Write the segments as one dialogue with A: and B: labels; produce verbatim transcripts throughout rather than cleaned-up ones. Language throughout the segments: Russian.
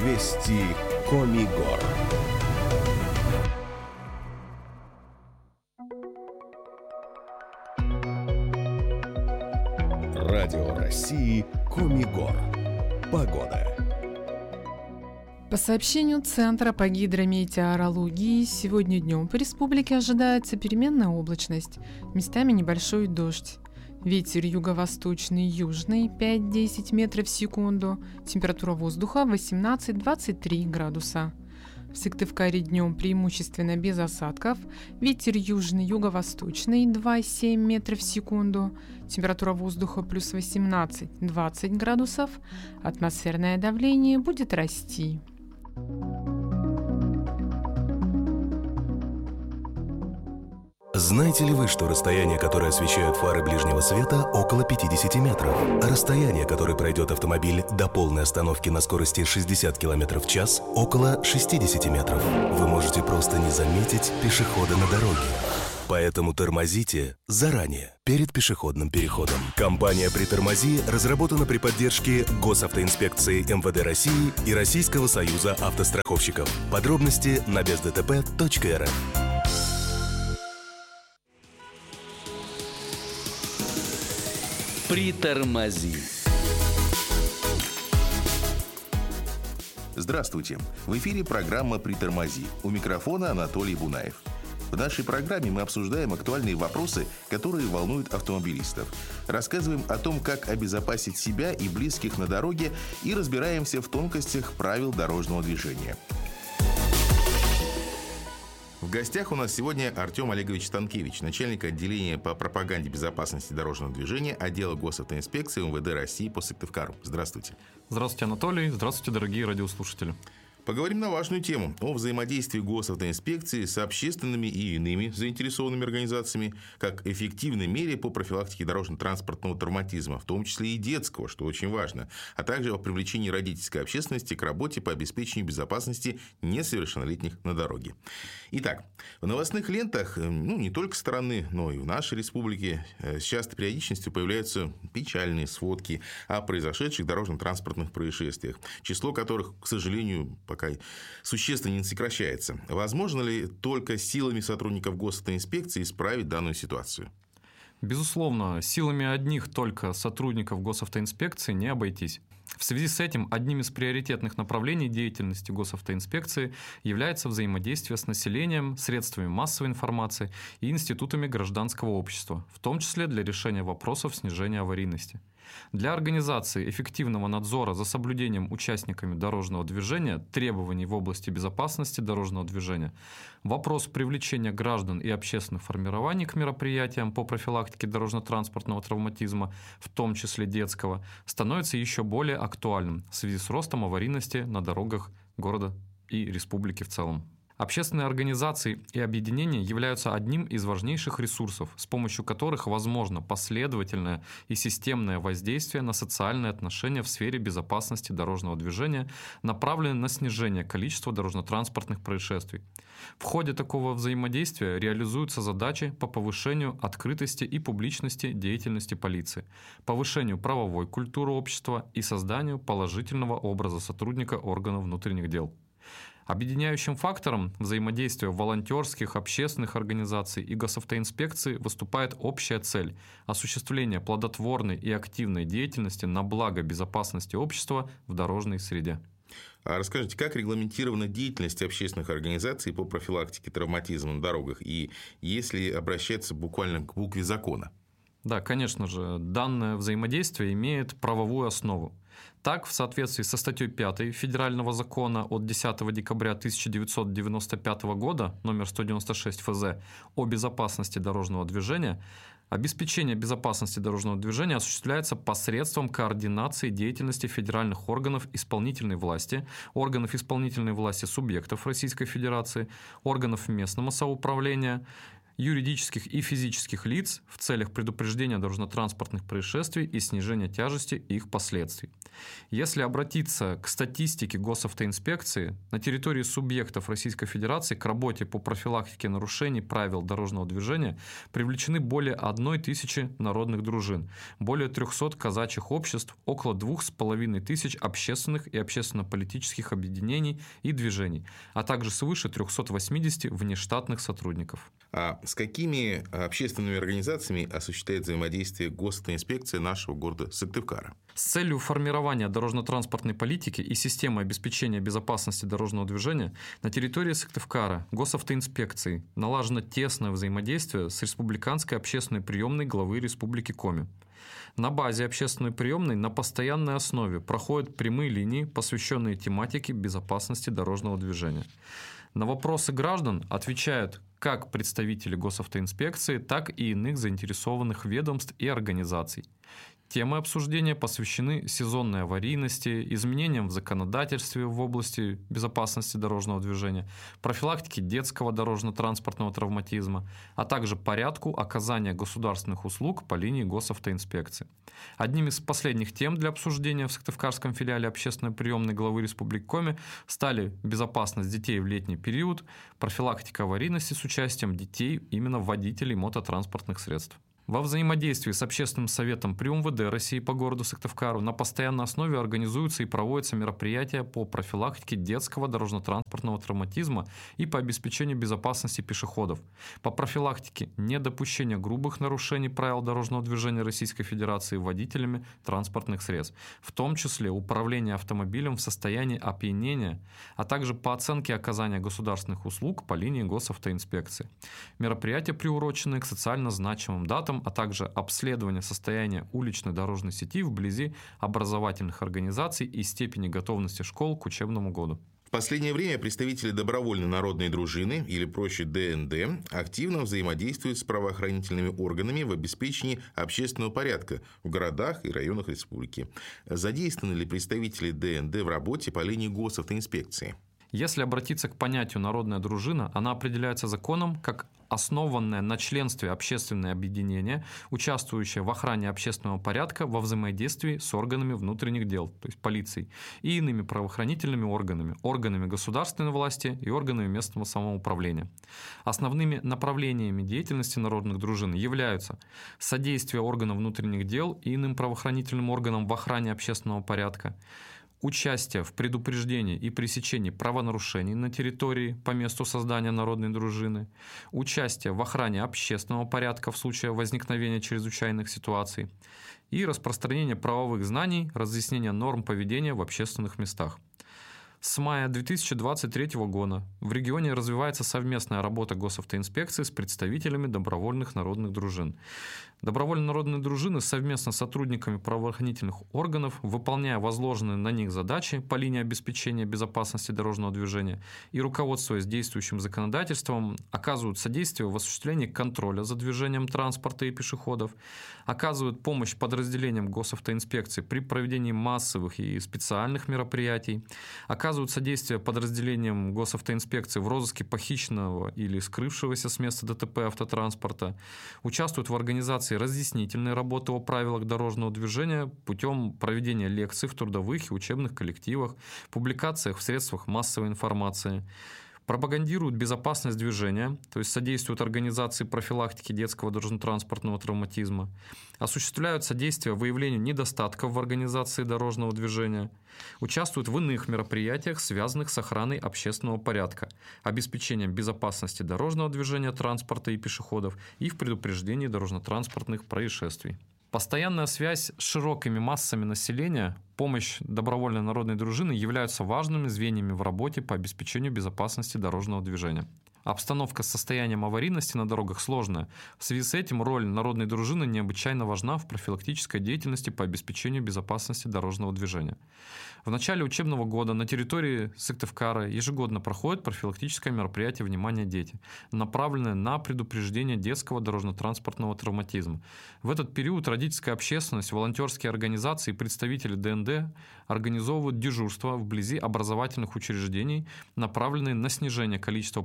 A: Вести Комигор. Радио России Комигор. Погода.
B: По сообщению Центра по гидрометеорологии, сегодня днем по республике ожидается переменная облачность, местами небольшой дождь. Ветер юго-восточный, южный пять-десять метров в секунду, температура воздуха восемнадцать-двадцать три градуса. В Сыктывкаре днем преимущественно без осадков, ветер южный, юго-восточный два-семь метров в секунду, температура воздуха плюс восемнадцать-двадцать градусов, атмосферное давление будет расти.
C: Знаете ли вы, что расстояние, которое освещают фары ближнего света, около пятьдесят метров, а расстояние, которое пройдет автомобиль до полной остановки на скорости шестьдесят километров в час, около шестьдесят метров? Вы можете просто не заметить пешехода на дороге. Поэтому тормозите заранее, перед пешеходным переходом. Компания «Притормози» разработана при поддержке Госавтоинспекции эм вэ дэ России и Российского союза автостраховщиков. Подробности на без дэ тэ пэ точка эр эф.
D: Притормози.
E: Здравствуйте. В эфире программа «Притормози». У микрофона Анатолий Бунаев. В нашей программе мы обсуждаем актуальные вопросы, которые волнуют автомобилистов. Рассказываем о том, как обезопасить себя и близких на дороге, и разбираемся в тонкостях правил дорожного движения. В гостях у нас сегодня Артем Олегович Станкевич, начальник отделения по пропаганде безопасности дорожного движения отдела Госавтоинспекции эм вэ дэ России по Сыктывкару. Здравствуйте.
F: Здравствуйте, Анатолий. Здравствуйте, дорогие радиослушатели.
E: Поговорим на важную тему о взаимодействии Госавтоинспекции с общественными и иными заинтересованными организациями как эффективной мере по профилактике дорожно-транспортного травматизма, в том числе и детского, что очень важно, а также о привлечении родительской общественности к работе по обеспечению безопасности несовершеннолетних на дороге. Итак, в новостных лентах, ну, не только страны, но и в нашей республике с частой периодичностью появляются печальные сводки о произошедших дорожно-транспортных происшествиях, число которых, к сожалению, пока существенно не сокращается. Возможно ли только силами сотрудников Госавтоинспекции исправить данную ситуацию?
F: Безусловно, силами одних только сотрудников Госавтоинспекции не обойтись. В связи с этим одним из приоритетных направлений деятельности Госавтоинспекции является взаимодействие с населением, средствами массовой информации и институтами гражданского общества, в том числе для решения вопросов снижения аварийности. Для организации эффективного надзора за соблюдением участниками дорожного движения требований в области безопасности дорожного движения вопрос привлечения граждан и общественных формирований к мероприятиям по профилактике дорожно-транспортного травматизма, в том числе детского, становится еще более актуальным в связи с ростом аварийности на дорогах города и республики в целом. Общественные организации и объединения являются одним из важнейших ресурсов, с помощью которых возможно последовательное и системное воздействие на социальные отношения в сфере безопасности дорожного движения, направленное на снижение количества дорожно-транспортных происшествий. В ходе такого взаимодействия реализуются задачи по повышению открытости и публичности деятельности полиции, повышению правовой культуры общества и созданию положительного образа сотрудника органов внутренних дел. Объединяющим фактором взаимодействия волонтерских, общественных организаций и Госавтоинспекции выступает общая цель – осуществление плодотворной и активной деятельности на благо безопасности общества в дорожной среде.
E: А расскажите, как регламентирована деятельность общественных организаций по профилактике травматизма на дорогах, и если обращаться буквально к букве закона?
F: Да, конечно же, данное взаимодействие имеет правовую основу. Так, в соответствии со статьей пятой Федерального закона от десятого декабря тысяча девятьсот девяносто пятого года, номер сто девяносто шесть эф зэ, о безопасности дорожного движения, обеспечение безопасности дорожного движения осуществляется посредством координации деятельности федеральных органов исполнительной власти, органов исполнительной власти субъектов Российской Федерации, органов местного самоуправления, юридических и физических лиц в целях предупреждения дорожно-транспортных происшествий и снижения тяжести их последствий. Если обратиться к статистике госавтоинспекции, на территории субъектов Российской Федерации к работе по профилактике нарушений правил дорожного движения привлечены более одной тысячи народных дружин, более трехсот казачьих обществ, около двух с половиной тысяч общественных и общественно-политических объединений и движений, а также свыше трехсот восьмидесяти внештатных сотрудников.
E: А с какими общественными организациями осуществляет взаимодействие госавтоинспекция нашего города Сыктывкара?
F: С целью формирования дорожно-транспортной политики и системы обеспечения безопасности дорожного движения на территории Сыктывкара госавтоинспекцией налажено тесное взаимодействие с Республиканской общественной приемной главы Республики Коми. На базе общественной приемной на постоянной основе проходят прямые линии, посвященные тематике безопасности дорожного движения. На вопросы граждан отвечают как представители госавтоинспекции, так и иных заинтересованных ведомств и организаций. Темы обсуждения посвящены сезонной аварийности, изменениям в законодательстве в области безопасности дорожного движения, профилактике детского дорожно-транспортного травматизма, а также порядку оказания государственных услуг по линии госавтоинспекции. Одним из последних тем для обсуждения в Сыктывкарском филиале общественной приемной главы Республики Коми стали безопасность детей в летний период, профилактика аварийности с участием детей, именно водителей мототранспортных средств. Во взаимодействии с Общественным советом при МВД России по городу Сыктывкару на постоянной основе организуются и проводятся мероприятия по профилактике детского дорожно-транспортного травматизма и по обеспечению безопасности пешеходов, по профилактике недопущения грубых нарушений правил дорожного движения Российской Федерации водителями транспортных средств, в том числе управление автомобилем в состоянии опьянения, а также по оценке оказания государственных услуг по линии госавтоинспекции. Мероприятия приурочены к социально значимым датам, а также обследование состояния уличной дорожной сети вблизи образовательных организаций и степени готовности школ к учебному году.
E: В последнее время представители добровольной народной дружины, или проще Дэ Эн Дэ, активно взаимодействуют с правоохранительными органами в обеспечении общественного порядка в городах и районах республики. Задействованы ли представители Дэ Эн Дэ в работе по линии госавтоинспекции?
F: Если обратиться к понятию «народная дружина», она определяется законом как основанное на членстве общественное объединение, участвующее в охране общественного порядка во взаимодействии с органами внутренних дел, то есть полицией, и иными правоохранительными органами, органами государственной власти и органами местного самоуправления. Основными направлениями деятельности народных дружин являются содействие органов внутренних дел и иным правоохранительным органам в охране общественного порядка, участие в предупреждении и пресечении правонарушений на территории по месту создания народной дружины, участие в охране общественного порядка в случае возникновения чрезвычайных ситуаций и распространение правовых знаний, разъяснение норм поведения в общественных местах. С мая две тысячи двадцать третьего года в регионе развивается совместная работа госавтоинспекции с представителями добровольных народных дружин. Добровольные народные дружины совместно с сотрудниками правоохранительных органов, выполняя возложенные на них задачи по линии обеспечения безопасности дорожного движения и руководствуясь действующим законодательством, оказывают содействие в осуществлении контроля за движением транспорта и пешеходов, оказывают помощь подразделениям госавтоинспекции при проведении массовых и специальных мероприятий, оказывают содействие подразделениям госавтоинспекции в розыске похищенного или скрывшегося с места Дэ Тэ Пэ автотранспорта, участвуют в организации разъяснительной работы о правилах дорожного движения путем проведения лекций в трудовых и учебных коллективах, публикациях в средствах массовой информации, пропагандируют безопасность движения, то есть содействуют организации профилактики детского дорожно-транспортного травматизма, осуществляют содействие выявлению недостатков в организации дорожного движения, участвуют в иных мероприятиях, связанных с охраной общественного порядка, обеспечением безопасности дорожного движения, транспорта и пешеходов и в предупреждении дорожно-транспортных происшествий. Постоянная связь с широкими массами населения, помощь добровольной народной дружины являются важными звеньями в работе по обеспечению безопасности дорожного движения. Обстановка с состоянием аварийности на дорогах сложная. В связи с этим роль народной дружины необычайно важна в профилактической деятельности по обеспечению безопасности дорожного движения. В начале учебного года на территории Сыктывкара ежегодно проходит профилактическое мероприятие «Внимание, дети», направленное на предупреждение детского дорожно-транспортного травматизма. В этот период родительская общественность, волонтерские организации и представители Дэ Эн Дэ организовывают дежурства вблизи образовательных учреждений, направленные на снижение количества правонарушений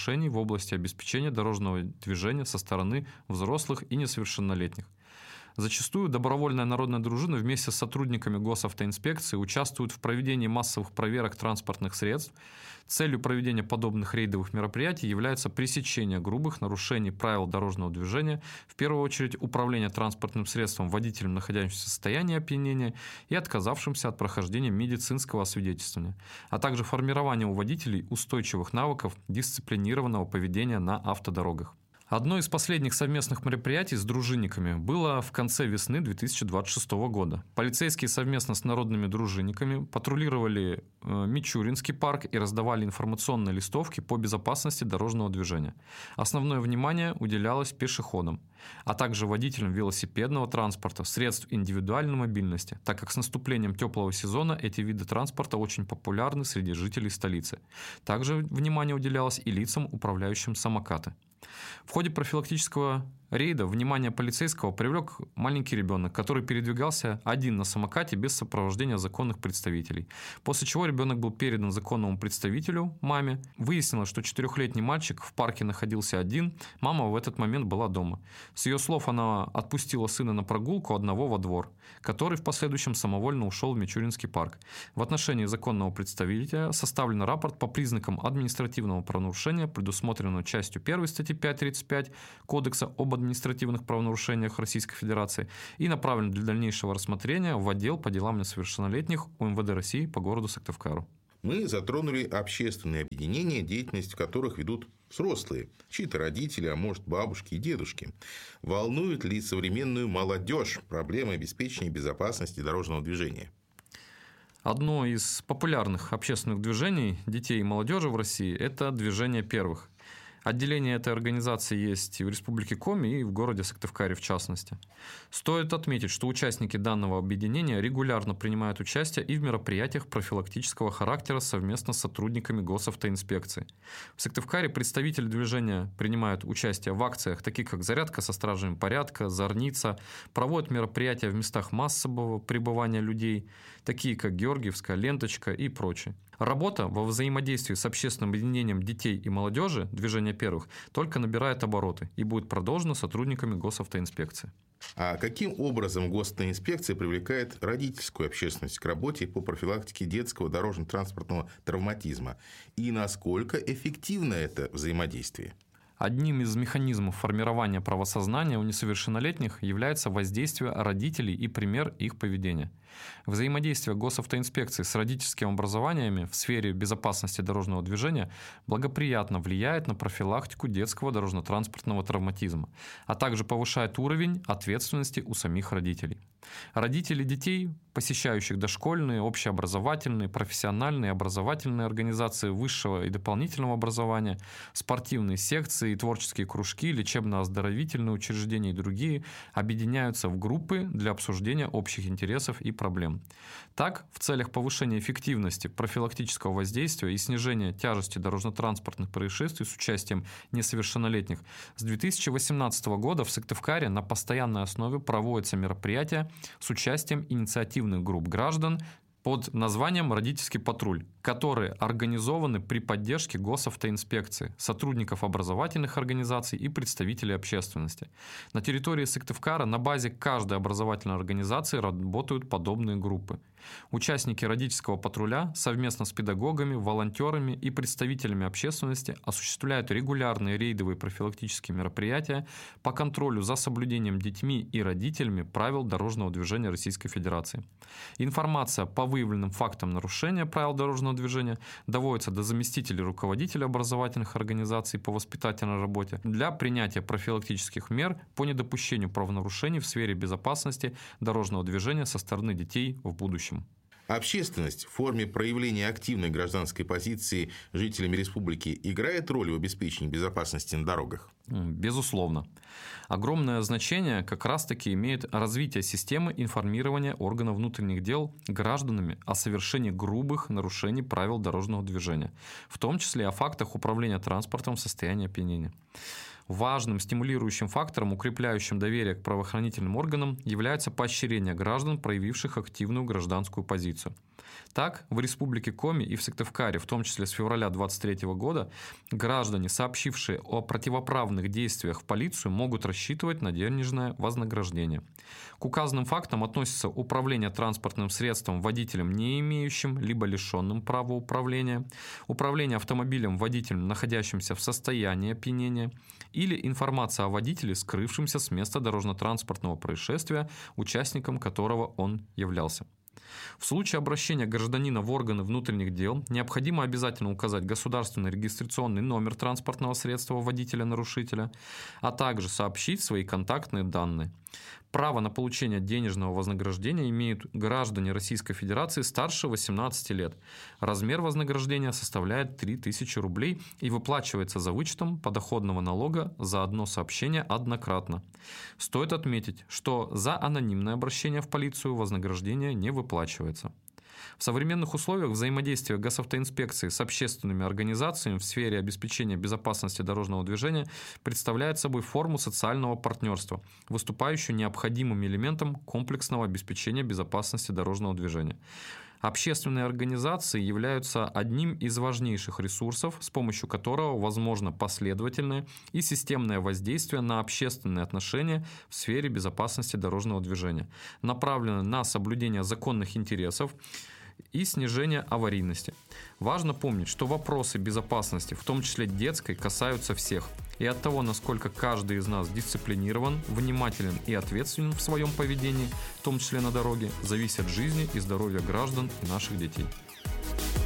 F: правонарушений в области обеспечения дорожного движения со стороны взрослых и несовершеннолетних. Зачастую добровольная народная дружина вместе с сотрудниками госавтоинспекции участвует в проведении массовых проверок транспортных средств. Целью проведения подобных рейдовых мероприятий является пресечение грубых нарушений правил дорожного движения, в первую очередь управление транспортным средством водителем, находящимся в состоянии опьянения и отказавшимся от прохождения медицинского освидетельствования, а также формирование у водителей устойчивых навыков дисциплинированного поведения на автодорогах. Одно из последних совместных мероприятий с дружинниками было в конце весны две тысячи двадцать шестого года. Полицейские совместно с народными дружинниками патрулировали э, Мичуринский парк и раздавали информационные листовки по безопасности дорожного движения. Основное внимание уделялось пешеходам, а также водителям велосипедного транспорта, средств индивидуальной мобильности, так как с наступлением теплого сезона эти виды транспорта очень популярны среди жителей столицы. Также внимание уделялось и лицам, управляющим самокаты. В ходе профилактического рейда внимание полицейского привлек маленький ребенок, который передвигался один на самокате без сопровождения законных представителей. После чего ребенок был передан законному представителю, маме. Выяснилось, что четырехлетний мальчик в парке находился один, мама в этот момент была дома. С ее слов, она отпустила сына на прогулку одного во двор, который в последующем самовольно ушел в Мичуринский парк. В отношении законного представителя составлен рапорт по признакам административного правонарушения, предусмотренного частью первой статьи пятьсот тридцать пять Кодекса об административных правонарушениях Российской Федерации и направлен для дальнейшего рассмотрения в отдел по делам несовершеннолетних УМВД России по городу Сыктывкару.
E: Мы затронули общественные объединения, деятельность которых ведут взрослые, чьи-то родители, а может бабушки и дедушки. Волнует ли современную молодежь проблемы обеспечения безопасности дорожного движения?
F: Одно из популярных общественных движений детей и молодежи в России – это движение первых. Отделение этой организации есть и в Республике Коми, и в городе Сыктывкаре в частности. Стоит отметить, что участники данного объединения регулярно принимают участие и в мероприятиях профилактического характера совместно с сотрудниками госавтоинспекции. В Сыктывкаре представители движения принимают участие в акциях, таких как зарядка со стражами порядка, зорница, проводят мероприятия в местах массового пребывания людей, такие как Георгиевская ленточка и прочее. Работа во взаимодействии с общественным объединением детей и молодежи, движение первых, только набирает обороты и будет продолжена сотрудниками госавтоинспекции.
E: А каким образом госавтоинспекция привлекает родительскую общественность к работе по профилактике детского дорожно-транспортного травматизма? И насколько эффективно это взаимодействие?
F: Одним из механизмов формирования правосознания у несовершеннолетних является воздействие родителей и пример их поведения. Взаимодействие госавтоинспекции с родительскими образованиями в сфере безопасности дорожного движения благоприятно влияет на профилактику детского дорожно-транспортного травматизма, а также повышает уровень ответственности у самих родителей. Родители детей, посещающих дошкольные, общеобразовательные, профессиональные, образовательные организации высшего и дополнительного образования, спортивные секции, творческие кружки, лечебно-оздоровительные учреждения и другие, объединяются в группы для обсуждения общих интересов и проблем. Так, в целях повышения эффективности профилактического воздействия и снижения тяжести дорожно-транспортных происшествий с участием несовершеннолетних с две тысячи восемнадцатого года в Сыктывкаре на постоянной основе проводятся мероприятия с участием инициативных групп граждан под названием «Родительский патруль», которые организованы при поддержке госавтоинспекции, сотрудников образовательных организаций и представителей общественности. На территории Сыктывкара на базе каждой образовательной организации работают подобные группы. Участники родительского патруля совместно с педагогами, волонтерами и представителями общественности осуществляют регулярные рейдовые профилактические мероприятия по контролю за соблюдением детьми и родителями правил дорожного движения Российской Федерации. Информация по выявленным фактам нарушения правил дорожного движения доводится до заместителей руководителя образовательных организаций по воспитательной работе для принятия профилактических мер по недопущению правонарушений в сфере безопасности дорожного движения со стороны детей в будущем.
E: Общественность в форме проявления активной гражданской позиции жителями республики играет роль в обеспечении безопасности на дорогах?
F: Безусловно. Огромное значение как раз-таки имеет развитие системы информирования органов внутренних дел гражданами о совершении грубых нарушений правил дорожного движения, в том числе о фактах управления транспортом в состоянии опьянения. Важным стимулирующим фактором, укрепляющим доверие к правоохранительным органам, является поощрение граждан, проявивших активную гражданскую позицию. Так, в Республике Коми и в Сыктывкаре, в том числе с февраля две тысячи двадцать третьего года, граждане, сообщившие о противоправных действиях в полицию, могут рассчитывать на денежное вознаграждение. К указанным фактам относятся управление транспортным средством водителем, не имеющим либо лишенным права управления, управление автомобилем водителем, находящимся в состоянии опьянения, или информация о водителе, скрывшемся с места дорожно-транспортного происшествия, участником которого он являлся. В случае обращения гражданина в органы внутренних дел необходимо обязательно указать государственный регистрационный номер транспортного средства водителя-нарушителя, а также сообщить свои контактные данные. Право на получение денежного вознаграждения имеют граждане Российской Федерации старше восемнадцати лет. Размер вознаграждения составляет три тысячи рублей и выплачивается за вычетом подоходного налога за одно сообщение однократно. Стоит отметить, что за анонимное обращение в полицию вознаграждение не выплачивается. В современных условиях взаимодействия госавтоинспекции с общественными организациями в сфере обеспечения безопасности дорожного движения представляет собой форму социального партнерства, выступающую необходимым элементом комплексного обеспечения безопасности дорожного движения. Общественные организации являются одним из важнейших ресурсов, с помощью которого возможно последовательное и системное воздействие на общественные отношения в сфере безопасности дорожного движения, направленное на соблюдение законных интересов и снижение аварийности. Важно помнить, что вопросы безопасности, в том числе детской, касаются всех. И от того, насколько каждый из нас дисциплинирован, внимателен и ответственен в своем поведении, в том числе на дороге, зависят жизни и здоровье граждан и наших детей.